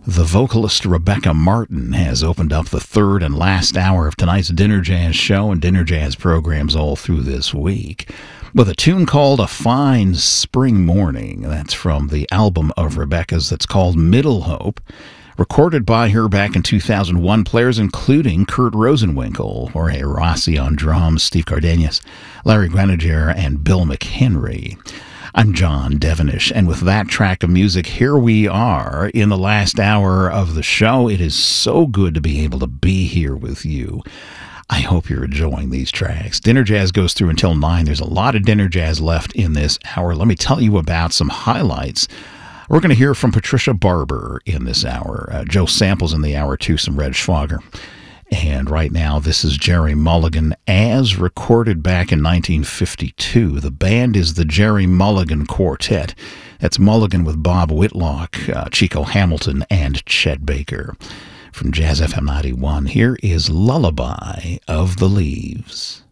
The vocalist Rebecca Martin has opened up the third and last hour of tonight's Dinner Jazz show and Dinner Jazz programs all through this week with a tune called A Fine Spring Morning. That's from the album of Rebecca's that's called Middle Hope, recorded by her back in 2001. Players including Kurt Rosenwinkel, Jorge Rossi on drums, Steve Cardenas, Larry Grenadier, and Bill McHenry. I'm John Devenish, and with that track of music, here we are in the last hour of the show. It is so good to be able to be here with you. I hope you're enjoying these tracks. Dinner Jazz goes through until 9. There's a lot of Dinner Jazz left in this hour. Let me tell you about some highlights. We're going to hear from Patricia Barber in this hour. Joe Samples in the hour, too, some Red Schwager. And right now, this is Jerry Mulligan as recorded back in 1952. The band is the Jerry Mulligan Quartet. That's Mulligan with Bob Whitlock, Chico Hamilton, and Chet Baker. From Jazz FM 91, here is Lullaby of the Leaves.